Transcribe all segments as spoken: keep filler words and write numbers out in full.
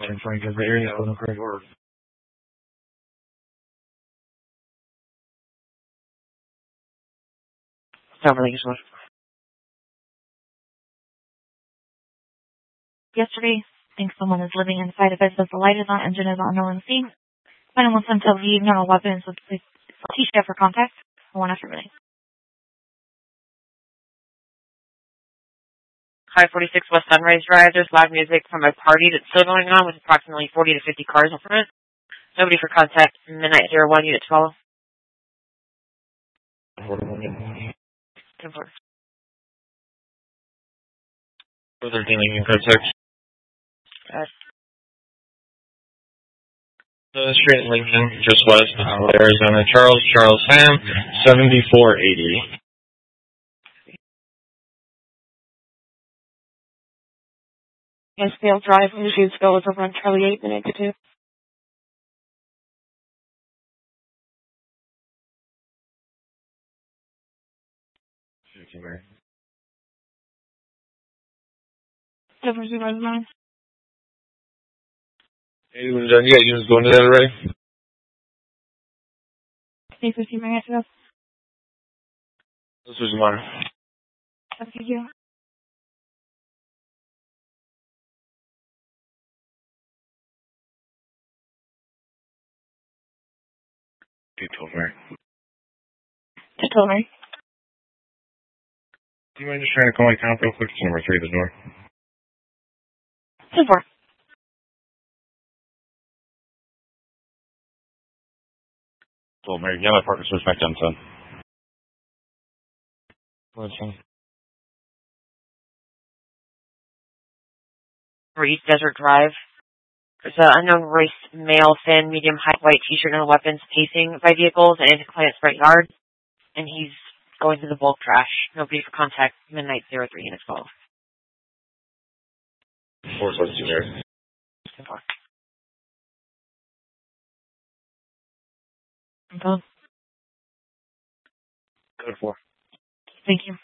in front of the area of the correct word. Overly useless. Yesterday, I think someone is living inside a business. The light is on, engine is on, no one's seen. Anyone wants them to leave, no weapons with police. T-shirt for contact. One after minute. five forty-six West Sunrise Drive. There's loud music from a party that's still going on with approximately forty to fifty cars in front. Nobody for contact. Midnight zero one, unit twelve. ten four. thirteen Lincoln Code six. Uh, The street in Lincoln, just west of Arizona. Charles, Charles Sam, seventy-four eighty. Mansfield Drive, Newsville is over on Charlie eight, minute to two. Over zero nine. Hey, when done yet, you just going to that already? Stay fifteen minutes ago. This was mine. Thank you. You told me. You told me. Do you mind just trying to call my comp real quick? It's number three at the door. ten four. Told me. Yeah, my partner switched back down, son. What's son? for East Desert Drive. There's an unknown race male, thin, medium height, white t-shirt and weapons pacing by vehicles and into client's front yard. And he's going to the bulk trash. Nobody for contact. Midnight zero three unit twelve. Four plus two there. Four. I'm done. Code four. Thank you.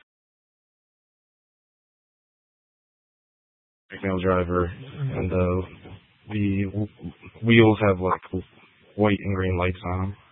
Male driver, and uh, the wheels have like white and green lights on them.